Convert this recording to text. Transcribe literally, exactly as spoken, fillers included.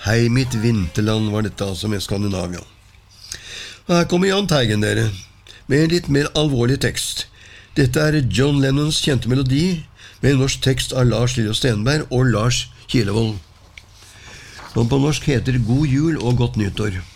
Hei mitt vinterland var dette altså med Skandinavia. Og her kommer Jahn Teigen dere, med en litt mer alvorlig tekst. Dette er John Lennons kjente melodi, med en norsk tekst av Lars Lillo Stenberg og Lars Kilevold. Og på norsk heter God jul og godt nyttår.